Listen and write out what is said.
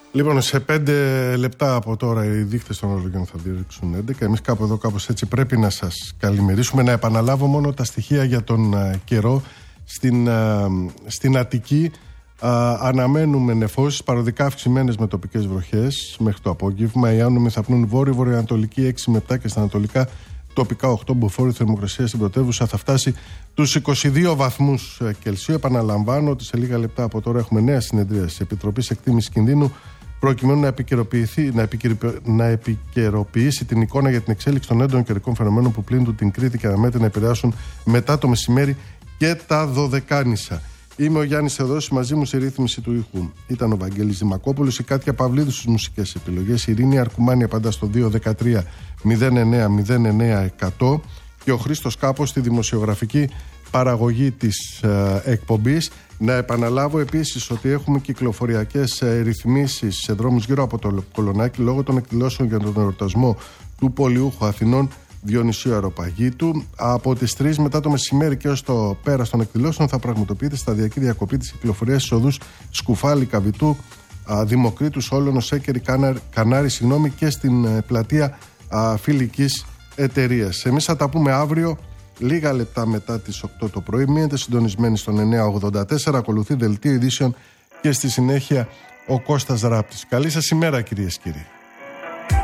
Λοιπόν, σε 5 λεπτά από τώρα οι δείκτες των ορολογιών θα διέριξουν 11. Εμείς κάπου εδώ, κάπως έτσι πρέπει να σας καλημερίσουμε. Να επαναλάβω μόνο τα στοιχεία για τον καιρό. Στην Αττική αναμένουμε νεφώσεις παροδικά αυξημένες με τοπικές βροχές μέχρι το απόγευμα. Οι άνεμοι θα πνούν βόρειο-βορειοανατολική 6 με 7 και στα ανατολικά τοπικά 8. Μποφόρ θερμοκρασία στην πρωτεύουσα θα φτάσει τους 22 βαθμούς Κελσίου. Επαναλαμβάνω ότι σε λίγα λεπτά από τώρα έχουμε νέα συνεδρία της Επιτροπής Εκτίμησης Κινδύνου, προκειμένου να επικαιροποιήσει την εικόνα για την εξέλιξη των έντονων καιρικών φαινομένων που πλήττουν την Κρήτη και αναμένεται να επηρεάσουν μετά το μεσημέρι και τα Δωδεκάνησα. Είμαι ο Γιάννης Θεοδόσης, μαζί μου σε ρύθμιση του ήχου ήταν ο Βαγγέλης Δημακόπουλος, η Κάτια Παυλίδου στις μουσικές επιλογές, η Ειρήνη Αρκουμάνη απαντά στο 213 09 100 και ο Χρήστος Κάπος στη δημοσιογραφική παραγωγή της εκπομπής. Να επαναλάβω επίσης ότι έχουμε κυκλοφοριακές ρυθμίσεις σε δρόμους γύρω από το Κολονάκι λόγω των εκδηλώσεων για τον εορτασμό του Πολιούχου Αθηνών Διονυσίου Αεροπαγήτου. Από τις 3 μετά το μεσημέρι και ως το πέρας των εκδηλώσεων θα πραγματοποιείται σταδιακή διακοπή της κυκλοφορίας στις οδούς Σκουφάλη, Καβιτού, Δημοκρίτου, Όλωνος, Σέκερη, Κανάρη και στην πλατεία Φιλικής Εταιρείας. Εμείς θα τα πούμε αύριο λίγα λεπτά μετά τις 8 το πρωί. Μείνετε συντονισμένοι στον 984. Ακολουθεί δελτίο ειδήσεων και στη συνέχεια ο Κώστας Ράπτης. Καλή σας ημέρα, κυρίες και κύριοι.